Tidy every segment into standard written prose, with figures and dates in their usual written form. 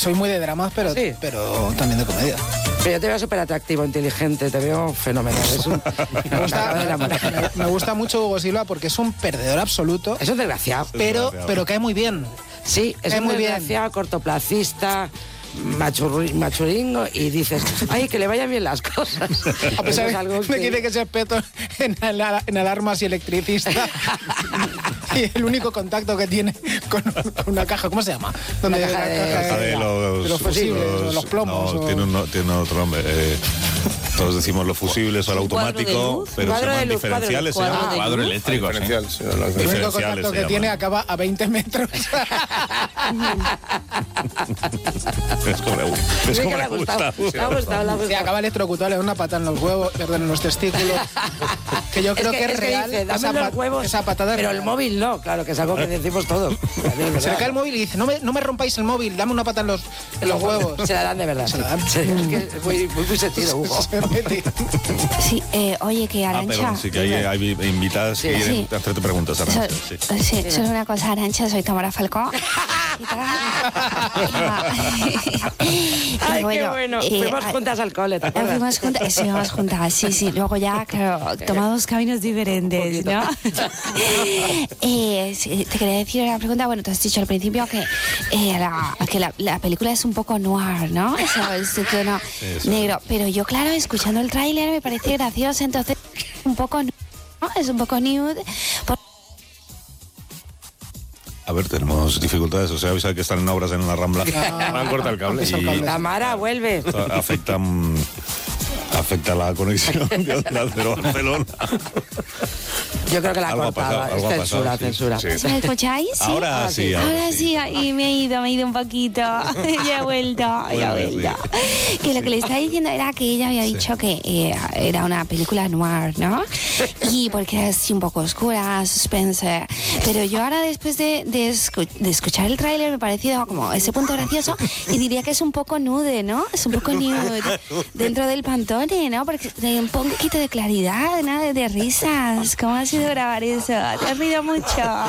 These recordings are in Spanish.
soy muy de dramas, pero también de comedia. Pero yo te veo súper atractivo, inteligente, te veo fenomenal. Me gusta mucho Hugo Silva porque es un perdedor absoluto. Es un desgraciado. Pero cae muy bien. Sí, es muy desgraciado, cortoplacista, machuringo, y dices, ay, que le vayan bien las cosas. A pesar de que dice que es experto en alarmas y electricista. Y el único contacto que tiene con una caja, ¿cómo se llama? Donde la caja de los fusibles, los plomos. No, tiene otro nombre. Todos decimos los fusibles o el automático, pero se llaman diferenciales. Se llama cuadro eléctrico. El único contacto que tiene acaba a 20 metros. Es como me gusta. Sí, acaba electrocutado, le da una patada en los huevos, perdón, en los testículos. Que yo creo que es real. Dice, dame los huevos, esa patada. Pero el móvil no, claro, que es algo que decimos todos. Se le cae el móvil y dice, no me rompáis el móvil, dame una pata en los huevos. Se la dan de verdad. Se la dan. Es que es muy sentido, Hugo. Sí, oye, que Arantxa... perdón, sí, que hay invitadas que quieren hacerte preguntas, Arantxa. Sí, solo una cosa, Arantxa, soy Tamara Falcó. Ay, bueno, qué bueno. Fuimos juntas al cole, ¿te acuerdas? Fuimos juntas, sí. Luego ya, claro, tomamos caminos diferentes, ¿no? Te quería decir una pregunta. Bueno, tú has dicho al principio que la película es un poco noir, ¿no? Ese tono negro. Pero yo, claro, escuchando el tráiler me parece gracioso, entonces un poco, ¿no? Es un poco nude. A ver, tenemos dificultades, o sea, avisa que están en obras en la Rambla. Han cortado el cable. Tamara, vuelve. Afecta la conexión de Onda Cero Barcelona. Yo creo que la cortaba. Es censura. Sí. ¿Me escucháis? ¿Sí? Ahora sí. Y me he ido un poquito. Ya he vuelto. Sí. Que lo que le estaba diciendo era que ella había dicho que era una película noir, ¿no? Y porque era así un poco oscura, suspense. Pero yo ahora, después de escuchar el tráiler, me ha parecido como ese punto gracioso y diría que es un poco nude, ¿no? Es un poco nude dentro del Pantone, ¿no? Porque hay un poquito de claridad, ¿no? De risas. ¿Cómo ha sido grabar eso? Te has rido mucho.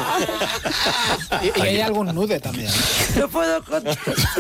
Y hay algún nude también. No puedo contar.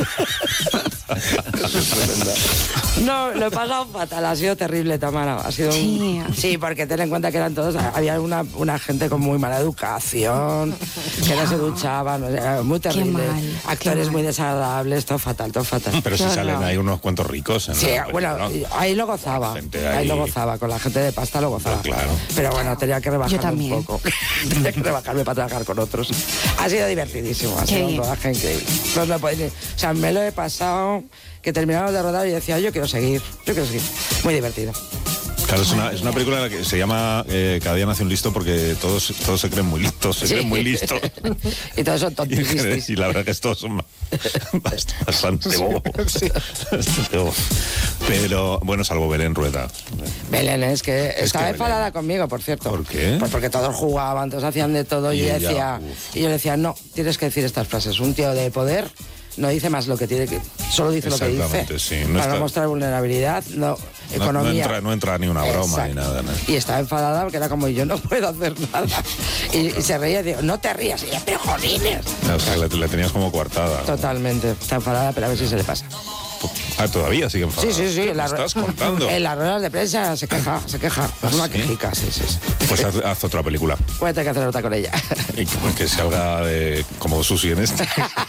No, lo he pasado fatal. Ha sido terrible, Tamara. Ha sido Sí, porque ten en cuenta que eran todos... Había una gente con muy mala educación, que no se duchaban, muy terrible. Actores muy desagradables, todo fatal. Pero si salen ahí unos cuantos ricos. Sí, bueno, ahí lo gozaba. Ahí lo gozaba, con la gente de pasta lo gozaba. Claro. Pero bueno, tenía que rebajarme un poco. Tenía que rebajarme para trabajar con otros. Ha sido divertidísimo, ha sido un rodaje increíble. No me podéis... O sea, me lo he pasado, que terminamos de rodar y decía, yo quiero seguir. Muy divertido. Claro, es una película en la que se llama Cada día nace un listo porque todos se creen muy listos, creen muy listos. Y todos son tontísimos. Y la verdad que todos son bastante bobos. Bastante bobos. Pero, bueno, salvo Belén Rueda. Belén, es que estaba enfadada conmigo, por cierto. ¿Por qué? Pues porque todos jugaban, todos hacían de todo y yo le decía, no, tienes que decir estas frases. Un tío de poder no dice más lo que tiene que... Solo dice lo que dice. Sí, para no mostrar vulnerabilidad, economía. No entra ni una broma ni nada, ¿no? Y estaba enfadada porque era como, yo no puedo hacer nada. Y se reía y digo, no te rías. Y ella, pero jolines. O sea, la tenías como coartada. Totalmente. Está enfadada, pero a ver si se le pasa. Todavía sigue enfadada. Sí. ¿Me estás contando? En las ruedas de prensa se queja. Es una quejica, sí. Pues haz otra película. Puede tener que hacer otra con ella. Y que salga como Susi en este.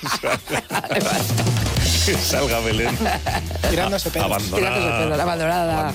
Que salga Belén. Tirándose pedo. Abandonada.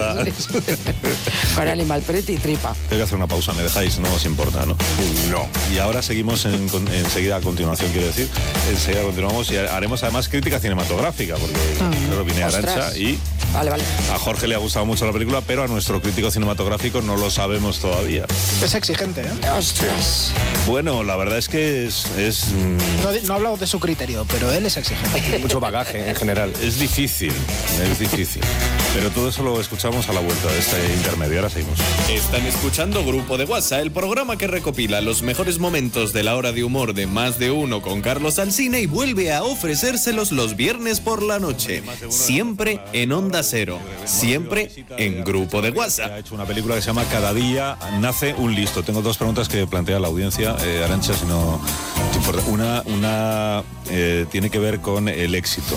Con Animal Pretty y tripa. Tengo que hacer una pausa, ¿me dejáis? No os importa, ¿no? No. Y ahora seguimos enseguida a continuación, quiero decir. Enseguida continuamos y haremos además crítica cinematográfica, porque claro, viene Arantxa y... Vale. A Jorge le ha gustado mucho la película, pero a nuestro crítico cinematográfico no lo sabemos todavía. Es exigente, ¿eh? ¡Ostras! Bueno, la verdad es que es... No he hablado de su criterio, pero él es exigente. Mucho bagaje en general. Es difícil. Pero todo eso lo escuchamos a la vuelta de este intermedio. Ahora seguimos. Están escuchando Grupo de WhatsApp, el programa que recopila los mejores momentos de la hora de humor de Más de Uno con Carlos Alsina y vuelve a ofrecérselos los viernes por la noche. Siempre en Onda Cero. Siempre en Grupo de WhatsApp. Ha hecho una película que se llama Cada día nace un listo. Tengo dos preguntas que plantea la audiencia. Arantxa, si no te importa. Una tiene que ver con el éxito.